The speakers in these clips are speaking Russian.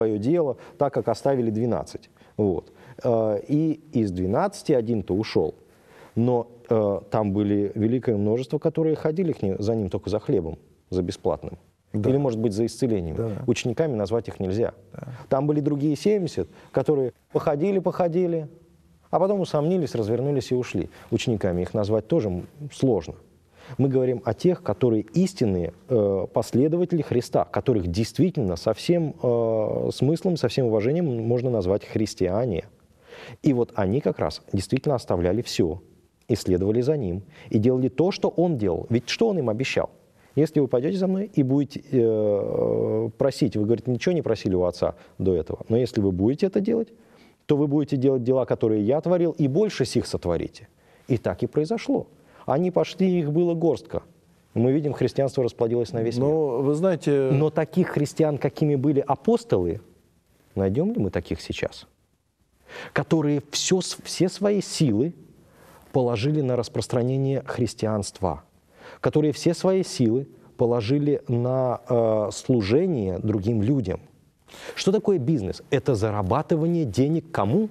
свое дело, так как оставили 12. Вот. И из 12 один-то ушел. Но там были великое множество, которые ходили за ним только за хлебом, за бесплатным. Да. Или, может быть, за исцелением. Да. Учениками назвать их нельзя. Да. Там были другие 70, которые походили, а потом усомнились, развернулись и ушли. Учениками их назвать тоже сложно. Мы говорим о тех, которые истинные последователи Христа, которых действительно со всем смыслом, со всем уважением можно назвать христиане. И вот они как раз действительно оставляли все, и следовали за Ним, и делали то, что Он делал. Ведь что Он им обещал? Если вы пойдете за мной и будете просить, вы, говорите, ничего не просили у Отца до этого, но если вы будете это делать, то вы будете делать дела, которые я творил, и больше сих сотворите. И так и произошло. Они пошли, их было горстка. Мы видим, христианство расплодилось на весь мир. Вы знаете... Но таких христиан, какими были апостолы, найдем ли мы таких сейчас? Которые все свои силы положили на распространение христианства, которые все свои силы положили на служение другим людям. Что такое бизнес? Это зарабатывание денег кому?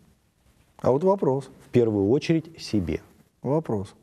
А вот вопрос. В первую очередь себе. Вопрос.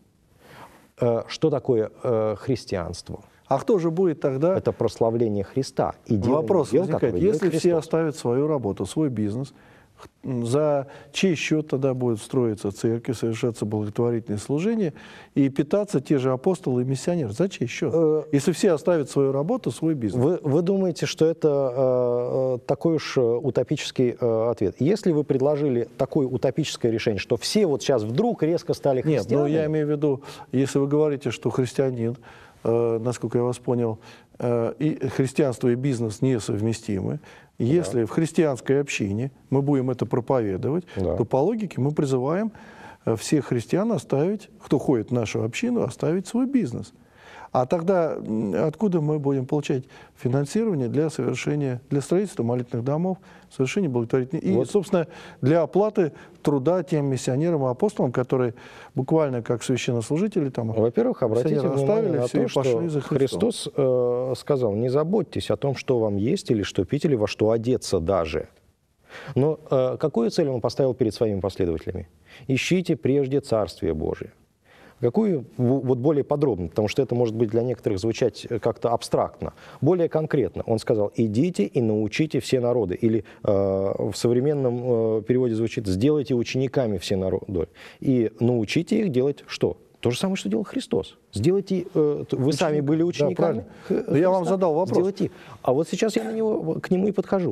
Что такое христианство? А кто же будет тогда? Это прославление Христа. И вопрос возникает, если все оставят свою работу, свой бизнес, за чей счет тогда будет строиться церковь, совершаться благотворительные служения и питаться те же апостолы и миссионеры? За чей счет? Если все оставят свою работу, свой бизнес. Вы думаете, что это такой уж утопический ответ? Если вы предложили такое утопическое решение, что все вот сейчас вдруг резко стали христианами... Нет, но я имею в виду, если вы говорите, что христианин, насколько я вас понял, и христианство и бизнес несовместимы, если в христианской общине мы будем это проповедовать, то по логике мы призываем всех христиан оставить, кто ходит в нашу общину, оставить свой бизнес. А тогда откуда мы будем получать финансирование для строительства молитвенных домов, совершения благотворительных и, собственно, для оплаты труда тем миссионерам и апостолам, которые буквально как священнослужители там. Во-первых, обратите внимание на то, что Христос сказал: не заботьтесь о том, что вам есть или что пить, или во что одеться даже. Но какую цель Он поставил перед своими последователями? Ищите прежде Царствие Божие. Какую, вот более подробно, потому что это может быть для некоторых звучать как-то абстрактно, более конкретно. Он сказал: идите и научите все народы. Или в современном переводе звучит: сделайте учениками все народы. И научите их делать что? То же самое, что делал Христос. Сделайте, вы сами были учениками. Да, я вам задал вопрос. Сделайте. А вот сейчас я к нему и подхожу.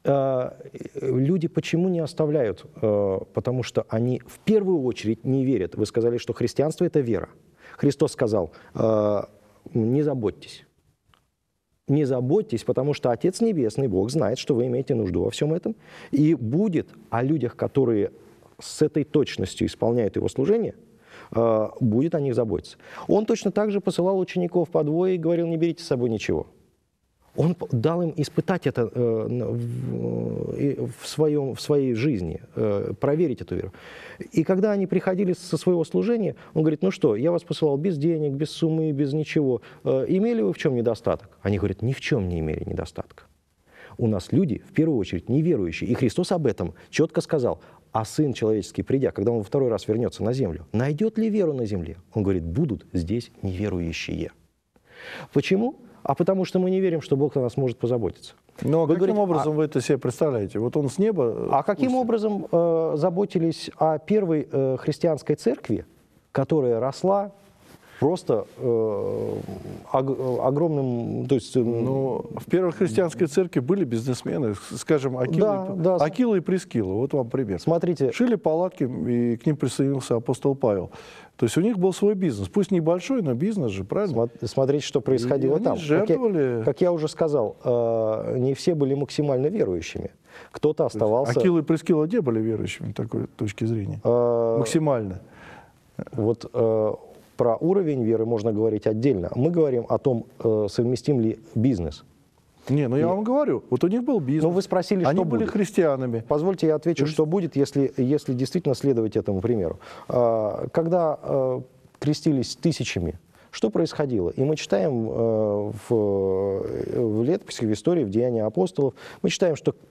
Люди почему не оставляют? Потому что они в первую очередь не верят. Вы сказали, что христианство — это вера. Христос сказал: не заботьтесь. Не заботьтесь, потому что Отец Небесный, Бог, знает, что вы имеете нужду во всем этом. И будет о людях, которые с этой точностью исполняют Его служение, будет о них заботиться. Он точно так же посылал учеников по двое и говорил: не берите с собой ничего. Он дал им испытать это в своей жизни, проверить эту веру. И когда они приходили со своего служения, он говорит: ну что, я вас посылал без денег, без суммы, без ничего. Имели вы в чем недостаток? Они говорят: ни в чем не имели недостатка. У нас люди, в первую очередь, неверующие. И Христос об этом четко сказал: а Сын Человеческий, придя, когда Он во второй раз вернется на землю, найдет ли веру на земле? Он говорит: будут здесь неверующие. Почему? А потому что мы не верим, что Бог о нас может позаботиться. Но каким образом вы это себе представляете? Вот Он с неба... А каким образом заботились о первой христианской церкви, которая росла просто огромным... То есть, в первой христианской церкви были бизнесмены, скажем, Акила и Прискила. Вот вам пример. Смотрите. Шили палатки, и к ним присоединился апостол Павел. То есть у них был свой бизнес. Пусть небольшой, но бизнес же, правильно? Смотрите, что происходило там. Жертвовали... Как я уже сказал, не все были максимально верующими. Кто-то оставался... Акила и Прискила где были верующими, такой точки зрения? Максимально. Вот про уровень веры можно говорить отдельно. Мы говорим о том, совместим ли бизнес. Не, я вам говорю, вот у них был бизнес. Но вы спросили, они что были будет. Христианами. Позвольте, я отвечу, что будет, если действительно следовать этому примеру. Когда крестились тысячами Что происходило? И мы читаем в летописях, в истории, в Деяниях апостолов, мы читаем, что